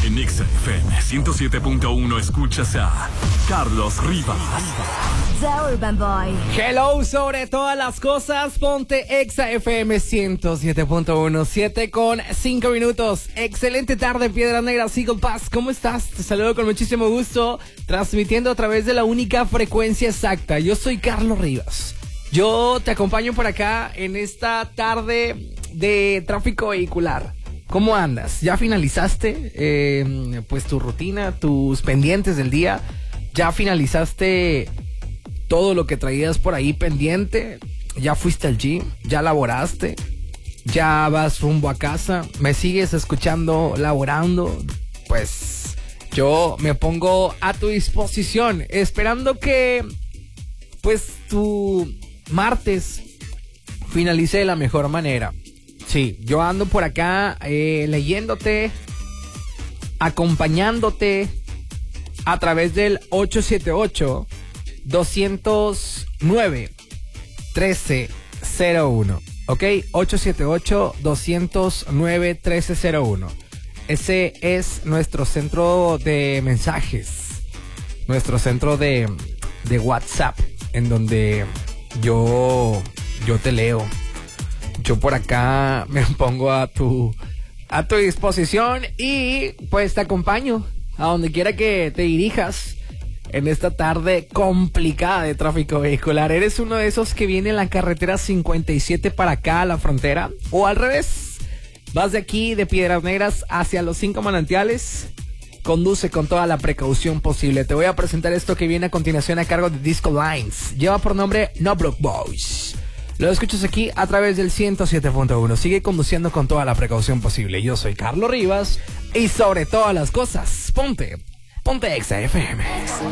En Exa FM 107.1 escuchas a Carlos Rivas. The Urban Boy. Hello, sobre todas las cosas, ponte Exa FM 107.1, 7 con 5 minutos. Excelente tarde, Piedras Negras, Eagle Pass. ¿Cómo estás? Te saludo con muchísimo gusto, transmitiendo a través de la única frecuencia exacta. Yo soy Carlos Rivas. Yo te acompaño por acá en esta tarde de tráfico vehicular. ¿Cómo andas? ¿Ya finalizaste pues tu rutina, tus pendientes del día? ¿Ya finalizaste todo lo que traías por ahí pendiente? ¿Ya fuiste al gym? ¿Ya laboraste? ¿Ya vas rumbo a casa? ¿Me sigues escuchando laborando? Pues yo me pongo a tu disposición, esperando que pues tu martes finalice de la mejor manera. Sí, yo ando por acá leyéndote, acompañándote a través del 878-209-1301. ¿Ok? 878-209-1301. Ese es nuestro centro de mensajes, nuestro centro de WhatsApp, en donde yo te leo. Yo por acá me pongo a tu disposición y pues te acompaño a donde quiera que te dirijas en esta tarde complicada de tráfico vehicular. ¿Eres uno de esos que viene en la carretera 57 para acá a la frontera? ¿O al revés? ¿Vas de aquí, de Piedras Negras, hacia los 5 manantiales? Conduce con toda la precaución posible. Te voy a presentar esto que viene a continuación a cargo de Disco Lines. Lleva por nombre No Broke Boys. Lo escuchas aquí a través del 107.1. Sigue conduciendo con toda la precaución posible. Yo soy Carlos Rivas y sobre todas las cosas, ponte Exa FM.